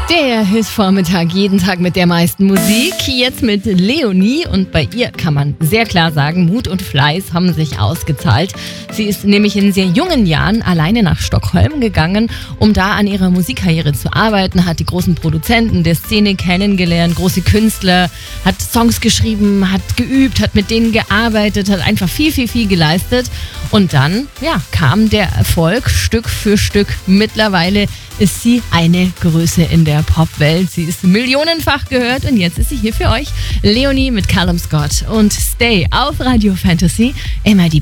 Der Hit-Vormittag, jeden Tag mit der meisten Musik. Jetzt mit Leonie und bei ihr kann man sehr klar sagen, Mut und Fleiß haben sich ausgezahlt. Sie ist nämlich in sehr jungen Jahren alleine nach Stockholm gegangen, um da an ihrer Musikkarriere zu arbeiten, hat die großen Produzenten der Szene kennengelernt, große Künstler, hat Songs geschrieben, hat geübt, hat mit denen gearbeitet, hat einfach viel geleistet. Und dann, kam der Erfolg Stück für Stück. Mittlerweile ist sie eine Größe in der Popwelt. Sie ist millionenfach gehört und jetzt ist sie hier für euch. Leonie mit Callum Scott und Stay auf Radio Fantasy. Immer die